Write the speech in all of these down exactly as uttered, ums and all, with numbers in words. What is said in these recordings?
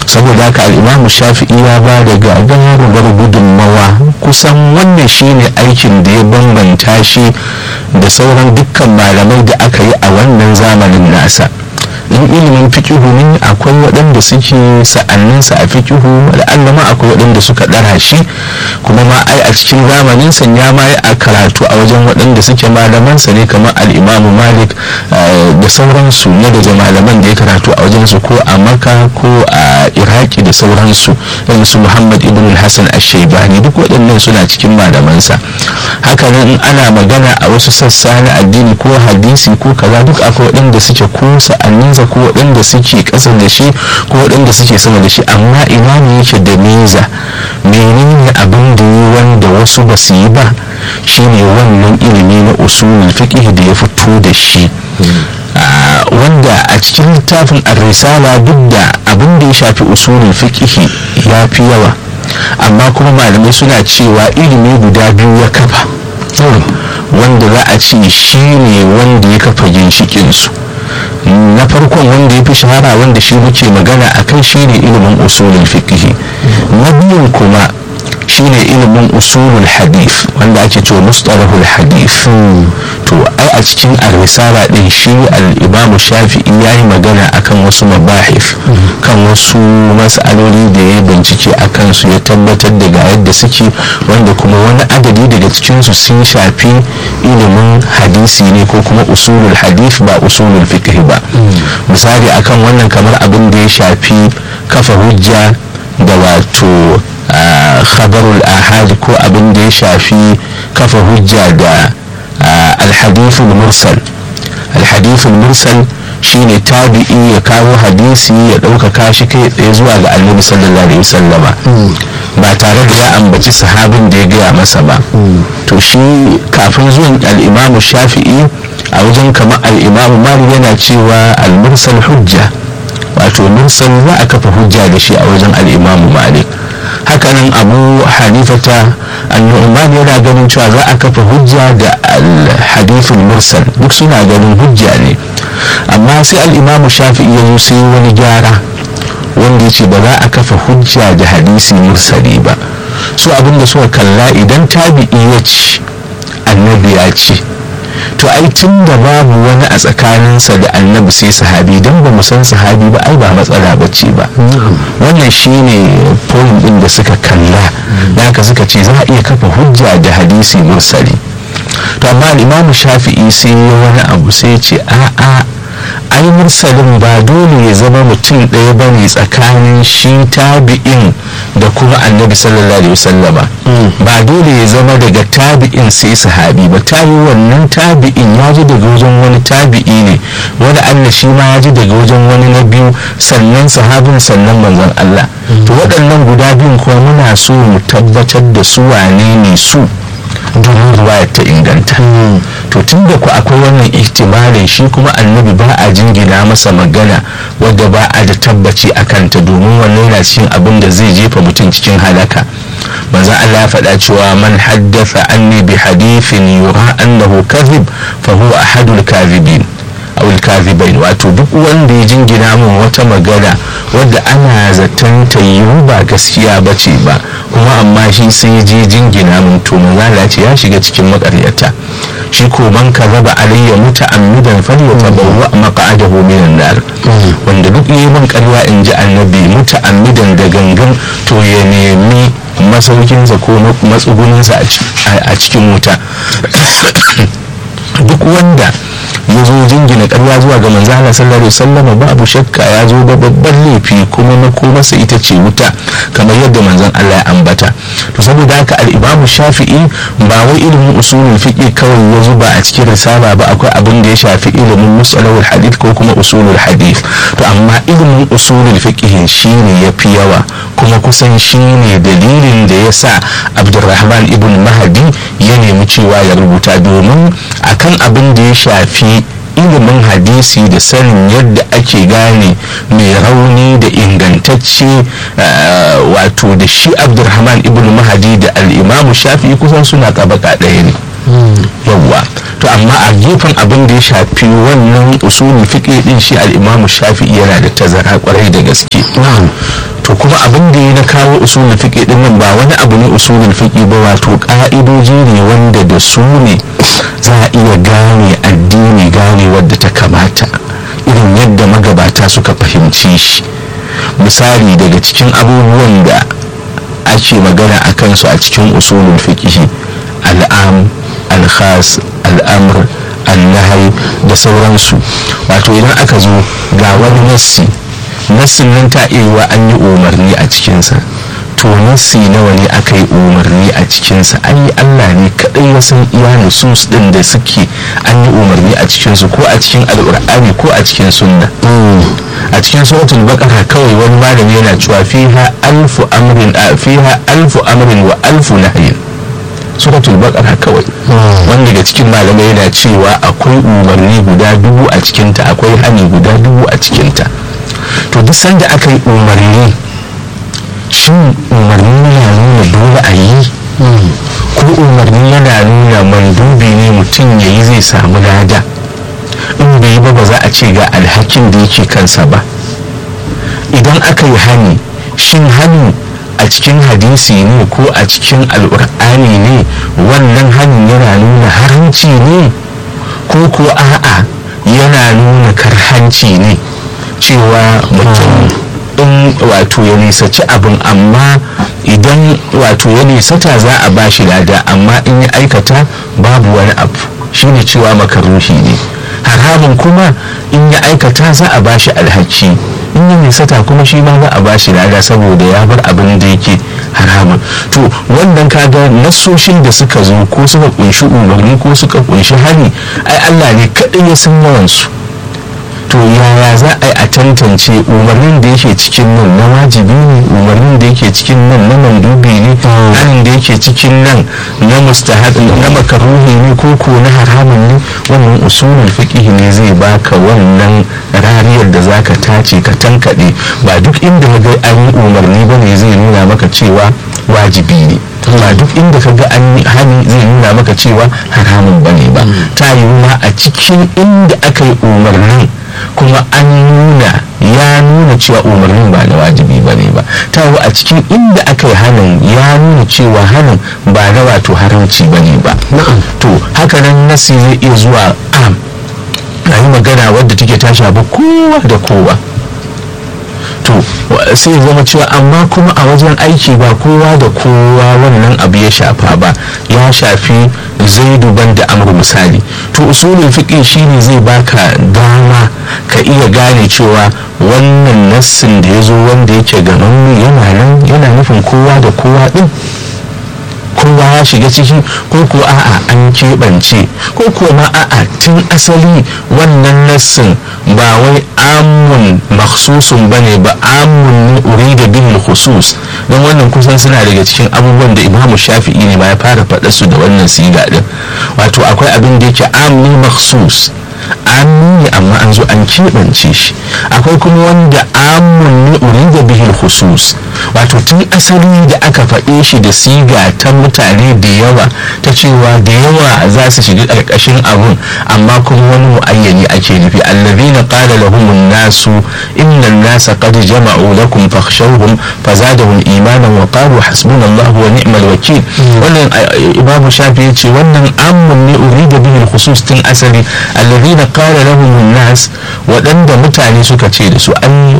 saboda haka al'imamu shafi'i ya ba da gagarumar gudunmawa. Kusan wannan shine aikin da ya bambanta shi da sauran dukkan malamai da aka yi a wannan zamanin nasa. in ilimin fikihu ne akwai waɗanda suke sa'anninsa a fikihu, la'alla ma akwai waɗanda suka ɗara shi, kuma ma ai a cikin zamanin sa ya ma a karatu a wajen waɗanda suke malamansa ne kamar al'imamu malik da sauransu na daga malaman da ya karatu a wajensu ko a maka ko a iraki da sauransu, irin su muhammad ibn hassan ash-shaybani, duk waɗannan suna cikin malamansa. haka nan ana magana a wasu sassa na addini ko hadisi ko kaza, duk akwai waɗanda suke ko sa'anninsa ko waɗanda suke ƙasa da shi ko waɗanda suke sama da shi, amma ina ne yake da meza, menene abin da yi wanda wasu ba su yi ba, shine wannan ilimi na usulul fiqh da ya fito da shi. wanda a cikin littafin ar-risala duk da abin da ya shafi usulul fiqh ya fi yawa, amma kuma malamai suna cewa ilimi guda biyu ya kafa, wanda za a ce shine wanda ya kafa ginshikinsu. na farkon wanda ya fi shahara wanda shi muke magana a kai shine ilimin usulul fiqh, na biyun kuma shine ilimin usulul hadith wanda ake cewa mustalahul hadith. to ai a cikin ar-risala din shi al-imamu shafi'i yayi magana akan wasu mabahif, kan wasu mas'aloli da ya bincike akan su, ya tabbatar da ga yadda suke, wanda kuma wani adadi daga cikin su sun shafi ilimin hadisi ne ko kuma usulul hadith ba usulul fiqh ba. misali akan wannan kamar abin da ya shafi kafa hujja da wato khabarul ahad, ko abin da ya shafi kafa hujja da alhadithul mursal. alhadithul mursal shine tabi'i ya kawo hadisi ya ɗaukaka shi kai tsaye zuwa ga annabi sallallahu alaihi wasallama ba tare da ya ambaci sahabin da ya gaya masa ba. to shi kafin zuwan al-imamu shafi'i a wajen kamar al-imamu malik yana cewa al-mursal hujja, wato mursal za a kafa hujja da shi a wajen al-imamu malik. hakanan abu hanifata an-nu'man yana ganin cewa za a kafa hujja da al-hadithul mursal, duk suna ganin hujja ne. amma sai al-imamu shafi'i ya zo sai wani gyara wanda ya ce ba za a kafa hujja da hadisi mursali ba. su abinda suka kalla, idan tabi'i ya ce annabi ya ce, to ai tun da babu wani a tsakaninsa da annabi sai sahabi, don ba mu san sahabi ba ai ba matsala ba ce ba. wannan shine point din da suka kalla, da haka suka ce za a iya kafa hujja da hadisi mursali. to amma imamu shafi'i sai ya wani abu, sai ce a'a ai mursalin ba dole ya zama mutum ɗaya ba ne tsakanin shi tabi'in da kuma annabi sallallahu alaihi wasallama. ba dole ya zama daga tabi'in sai sahabi ba, ta yi wannan tabi'in ya ji daga wajen wani tabi'i ne, wani Allah shi ma ya ji daga wajen wani na biyu, sannan sahabin, sannan manzon Allah. to waɗannan guda biyun kuma muna so mu tabbatar da su wane ne su domin ruwaya ta inganta. to tun da ku akwai wannan ihtimalin, shi kuma annabi ba a jingina masa magana wadda ba a da tabbaci a kanta, domin wannan yana cikin abin da zai jefa mutum cikin halaka. manzo Allah ya faɗa cewa man haddatha anni bi hadithin yura annahu kadhib fa huwa ahadul kadhibin aw al-kadhibain, wato duk wanda ya jingina min wata magana wadda ana zaton ta yi ba gaskiya bace ba, kuma amma shi sai je jingina min, to manzo ce ya shiga cikin makaryata. shi ko man karaba alayya muta'ammidan falyatabawwa maq'adahu minan nar. wanda duk yayi min ƙarya in ji annabi muta'ammidan da gangan, to ya nemi masaukinsa ko matsuguninsa a cikin wuta. duk wanda ya zo jingina ƙarya zuwa ga manzo Allah sallallahu alaihi wasallam babu shakka ya zo da babban laifi, kuma makomarsa ita ce wuta, kamar yadda manzon Allah ya ambata. to saboda haka al-Imam Shafi'i ba wai ilimin usulul fiqh kawai ya zuba a cikin risala ba, akwai abin da ya shafi ilimin mustalahul hadith ko kuma usulul hadith. to amma ilimin usulul fiqh shine yafi yawa, kuma kusan shine dalilin da ya sa Abdurrahman ibn Mahdi ya nemi cewa ya rubuta, domin akan abin da ya shafi ilimin hadisi da sanin yadda ake gane mai rauni da ingantacce, wato da shi Abdurrahman ibn Mahdi da al-Imam Shafi'i kusan suna tabaka ɗaya ne. yawwa to amma a gefen abin da ya shafi wannan usulul fiqh din shi al-Imam Shafi'i yana da tazara kwarai da gaske. to kuma abin da ya na kawo usulul fiqh din nan ba wani abu ne usulul fiqh ba, wato ka'idoji ne wanda da su ne za a iya gane addini gane wadda ta kamata irin yadda magabata suka fahimci shi. Misali daga cikin abubuwan da ake magana a kansu a cikin usulul fiqh, al'am, al-khas, al'amr, al-nahy da sauransu. Wato idan aka zo ga wani nassi, nassin nan ta iya an yi umarni a cikinsa, to nassi nawa ne aka yi umarni a cikinsa? Ai Allah ne kadai ya san iya nusus din da suke an yi umarni a cikinsu, ko a cikin al'ur'ani ko a cikin sunna. A cikin suratul baqara kawai wani malami yana cewa fiha alfu amrin fiha alfu amrin wa alfu nahyin. Suratul baqara kawai wanda daga cikin malamai yana cewa akwai umarni guda dubu a cikinta, akwai hani guda dubu a cikinta. To duk sanda aka yi umarni, shin umarni yana nuna dole a yi, ko umarni yana nuna mandubi ne mutum ya yi zai samu lada, in bai yi ba ba za a ce ga alhakin da yake kansa ba? Idan aka yi hani, shin hani a cikin hadisi ne ko a cikin al'ur'ani ne? Wannan hanin yana nuna haramci ne ko ko a'a yana nuna karhanci ne, cewa mutum in wato ya nisaci abin, amma idan wato ya nisata za a bashi lada, amma in ya aikata babu wani abu, shine cewa makaruhi ne. Haramun kuma in ya aikata za a bashi alhaki, in ya nisata kuma shi ma za a bashi lada saboda ya bar abin da yake haramun. To wannan kaga nasoshin da suka zo ko suka kunshi umarni ko suka kunshi hani, ai Allah ne kaɗai ya san yawansu. To yaya za a yi a tantance umarnin da yake cikin nan na wajibi ne, umarnin da yake cikin nan na mandubi ne, hanin da yake cikin nan na mustahab na makaruhi ne ko ko na haramun ne? Wannan usulul fiqh ne zai baka wannan rariyar da zaka tace ka tankade. Ba duk inda ka ga an yi umarni bane zai nuna maka cewa wajibi ne, ba duk inda ka ga an yi hani zai nuna maka cewa haramun bane ba. Ta yiwu ma a cikin inda aka yi umarnin kuma an nuna ya nuna cewa umarnin ba na wajibi ba ne ba, ta yiwu a cikin inda aka yi hannun ya nuna cewa hannun ba na wato haramci ba ne ba. To hakanan nasi zai iya zuwa am a yi magana wadda take ta shafi kowa da kowa, to sai zama cewa amma kuma a wajen aiki ba kowa da kowa wannan abu ya shafa ba, ya shafi zaidu ban da amru misali. To usulul fiqh shine zai baka dama ka iya gane cewa wannan nassin da ya zo wanda yake ganin yana nan yana nufin kowa da kowa din, kowa ya shiga ciki, ko ko a'a an keɓance, ko ko ma a'a tun asali wannan nassin ba wai amun makhsusun bane ba, amun ne urida bil khusus. don wannan kusan suna daga cikin abubuwan da Imam Shafi'i ne ma ya fara faɗa su da wannan siga din. Wato akwai abin da yake am ne makhsus, amin ne amma an zo an keɓance shi. Akwai kuma wanda amun ne urida bihil khusus, wato tun asali da aka faɗe shi da siga ta mutane da yawa, ta cewa da yawa za su shiga ƙarƙashin abun, amma kuma wani mu'ayyani ake nufi. allazina qala lahumun nasu inna an-nasa qad jama'u lakum fakhshawhum fazadahum imanan wa qalu hasbunallahu wa ni'mal wakeel. wannan Imam Shafi'i ya ce wannan amun ne urida bihil khusus tun asali. allazina qala lahumun nas, waɗanda mutane suka ce da su an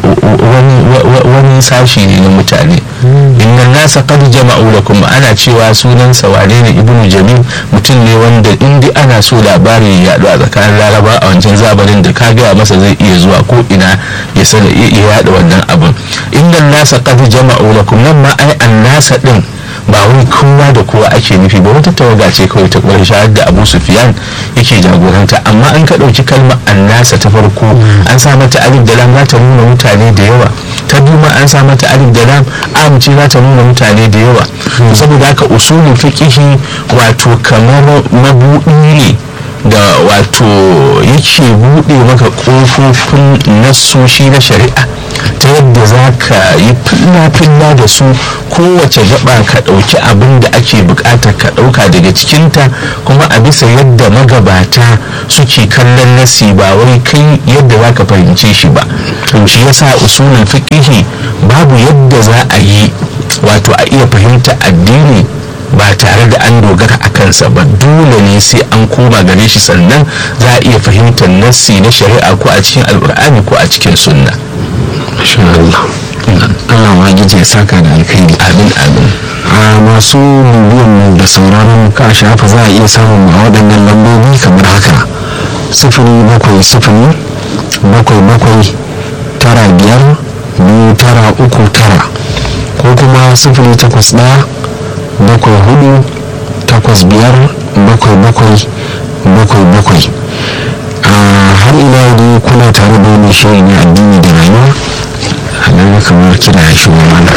wani sashi ne na mutane. inna nasa qad jama'u lakum, ana cewa sunansa wane ne? Ibnu Jamil, mutum ne wanda indi ana so labari ya yaɗu a tsakanin Laraba a wancan zamanin da ka gaya masa zai iya zuwa ko ina ya sana iya yaɗa wannan abin. inna nasa qad jama'u lakum, nan ma ai an nasa din ba wai kowa da kowa ake nufi ba, wata tawaga ce kawai ta ƙwarshe da Abu Sufyan yake jagoranta. amma an ka ɗauki kalmar annasa ta farko an sa mata alif da lam za ta nuna mutane da yawa, ta biyu ma an sa mata alif da lam am ce za ta nuna mutane da yawa. saboda haka usulul fiqhi wato kamar mabuɗi ne da wato yake buɗe maka ƙofofin nassoshi na shari'a, ta yadda za ka yi filla-filla da su, kowace gaba ka ɗauki abin da ake buƙatar ka ɗauka daga cikinta, kuma a bisa yadda magabata suke kallon nasi, ba wai kai yadda za ka fahimce shi ba. shi yasa usulul fiqhi babu yadda za a yi wato a iya fahimta addini ba tare da an dogara a kansa ba. Dole ne sai an koma gare shi sannan za a iya fahimtar nassi na shari'a ko a cikin alkur'ani ko a cikin sunna. Masha Allah. Allah ma ya saka da alkhairi. Amin amin. A masu bibiyan mu da sauraron ka shafa za a iya samun a waɗannan lambobi kamar haka: sifili bakwai sifili bakwai bakwai tara biyar biyu tara uku tara, ko kuma sifili takwas ɗaya bakwai hudu takwas biyar bakwai bakwai bakwai bakwai. Har ila yau kuna tare da wani shiri na addini da rayuwa, halin kamar kira ya shigo mana.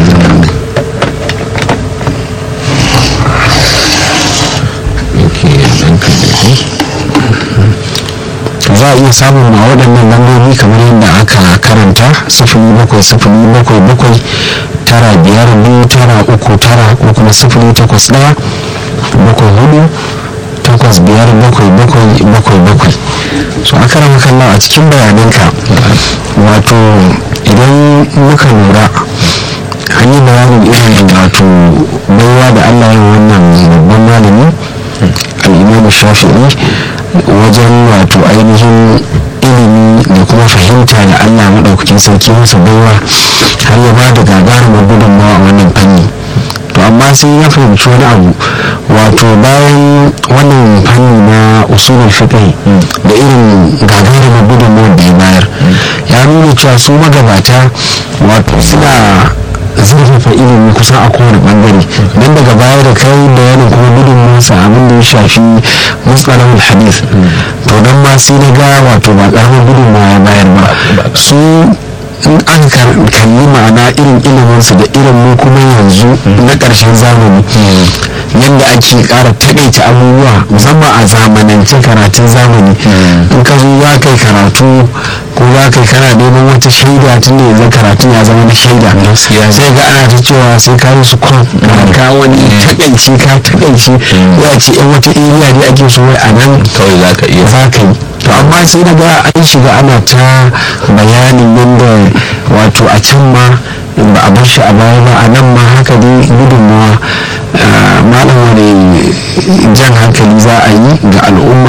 Za a iya samun a waɗannan lambobi kamar yadda aka karanta: sifili bakwai sifili bakwai bakwai tara biyar biyu tara uku tara, ko kuma sifili takwas ɗaya bakwai hudu takwas biyar bakwai bakwai bakwai bakwai. So aka rama kallon a cikin bayananka, wato idan muka lura an yi bayanin irin wato baiwa da Allah ya wannan babban malami al'imamu Shafi'i wajen wato ainihin ilimi da kuma fahimta da Allah maɗaukakin sarki masa baiwa har ya ba da gagarumar gudunmawa a wannan fanni. To amma sai ya fahimci wani abu, wato bayan wannan fanni na usulul fiqh da irin gagarumar gudunmawar da ya bayar, ya nuna cewa su magabata wato suna zurfafa ilimi kusan a kowane bangare. don daga baya da kai bayanin kuma gudunmawarsa abin da ya shafi mustalahul hadith, to don ma sai na ga wato ba karamin gudunmawa ya bayar ba. su in an kalli ma'ana irin iliminsu da irin mu kuma yanzu na ƙarshen zamani, yadda ake ƙara taƙaita abubuwa musamman a zamanance karatun zamani. in ka zo za ka yi karatu ko za ka yi kana neman wata shaida, tun da yanzu karatun ya zama na shaida, sai ga ana ta cewa sai ka yi su kwan ka wani taƙaici ka taƙaici ya ce yan wata iriya ne ake so wai a nan kawai za ka iya za ka yi. to amma sai na ga an shiga ana ta bayanin yadda wato a can ma ba a bar shi a baya ba, a nan ma haka dai gudunmawa. malam wani jan hankali za a yi ga al'umma